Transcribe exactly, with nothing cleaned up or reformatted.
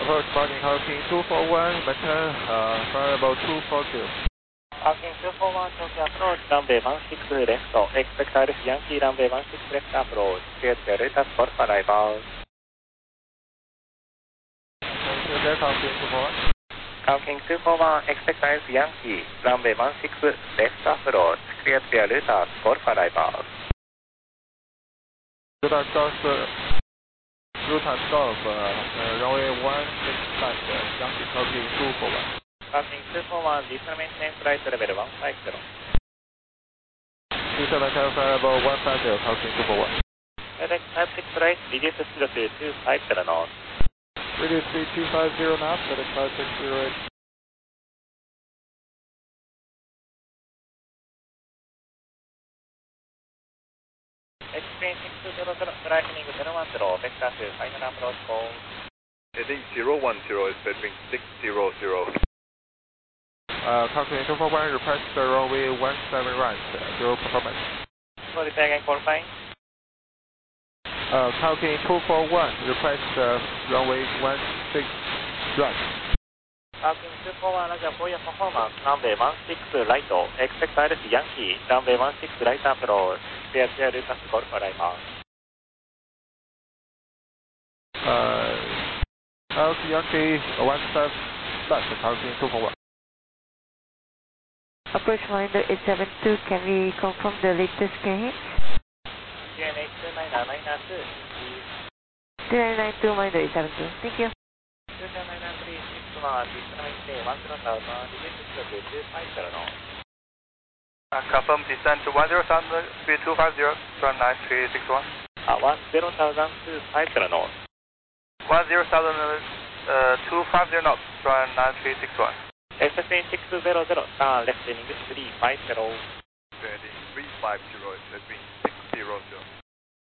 Approach boarding Hawking two four one, maintain uh, variable two four two. Hawking two four one, Tokyo approach, runway one six left, expect Iris Yankee, runway one six left approach, clear the latest for arrival. Clear Hawking two four one. Hawking two four one, expect Iris Yankee, runway one six left approach, clear the latest for arrival. Route and Golf, route and Golf, uh, uh, runway one six left, uh, Yankee Hawking two four one. Hawking two four one, diesel maintenance flight level one five zero. Diesel maintenance variable one five zero, Hawking two four one. FedEx Type six flight, reduce speed to two five zero knots. Reduce speed two five zero knots, FedEx five six zero eight. Extreme six two zero zero, flying zero one zero, vector to final approach call. Heading zero one zero, expecting six zero zero. Uh, Hawking two four one, request the runway one seven right, uh, zero performance. Sorry, say again, qualifying. Uh, Hawking two four one, request the runway one six right. Hawking two four one, Roger, for your performance, runway one six right, expect Iris Yankee, runway one six right approach, clear clear Lucas Golf arrival. Uh, Iris Yankee one seven left, Hawking two four one. Approach Monitor eight seven two, can we confirm the latest K H? T N H two nine nine nine two. two nine nine two, Monitor eight seven two, thank you. two nine nine three six one, diesel maintain one zero thousand, reduce speed to two five zero knots. Uh, confirm descent to one zero thousand, speed two five zero, turn nine three six one. Uh, one zero thousand, two five zero knots. one zero thousand, uh, two five zero knots, turn nine three six one. Expecting six zero zero, turn left heading three five zero. Heading three five zero, expecting six zero zero.